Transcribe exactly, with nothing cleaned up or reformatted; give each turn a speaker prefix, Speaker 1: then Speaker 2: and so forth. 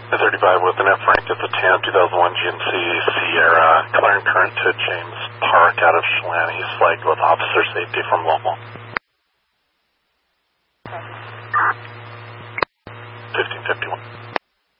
Speaker 1: thirty-five with an F rank at the ten, two thousand one G M C Sierra, clearing current to James Park out of Chelan. He's flagged with officer safety from Lowell. fifteen fifty-one.